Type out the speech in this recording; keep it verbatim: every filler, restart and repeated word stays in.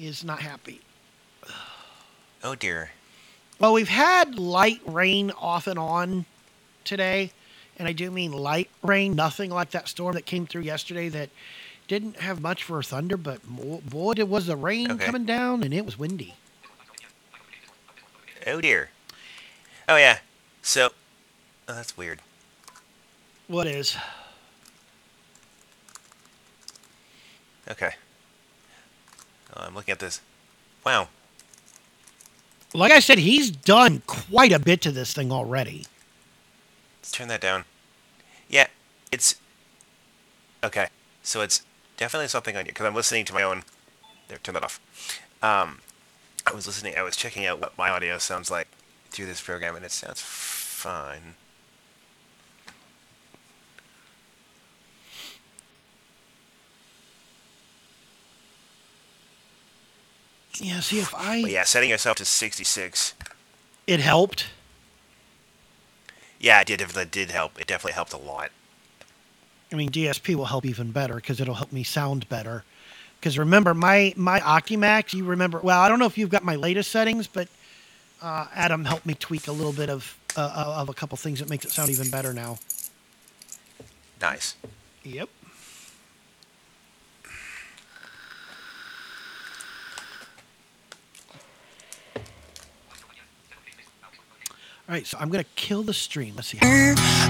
is not happy. Oh dear. Well, we've had light rain off and on today, and I do mean light rain, nothing like that storm that came through yesterday that didn't have much for thunder, but boy, it was the rain Okay. coming down and it was windy. Oh dear. Oh yeah. So, oh, that's weird. What is? Okay. Oh, I'm looking at this. Wow. Like I said, he's done quite a bit to this thing already. Let's turn that down. Yeah, it's okay. So it's definitely something on you because I'm listening to my own. There, turn that off. Um, I was listening. I was checking out what my audio sounds like through this program, and it sounds fine. Yeah, see if I. But yeah, setting yourself to sixty-six. It helped. Yeah, it did. It did help. It definitely helped a lot. I mean, D S P will help even better because it'll help me sound better. Because remember, my my Octimax, you remember, well, I don't know if you've got my latest settings, but uh, Adam helped me tweak a little bit of uh, of a couple things that makes it sound even better now. Nice. Yep. All right, so I'm going to kill the stream. Let's see. How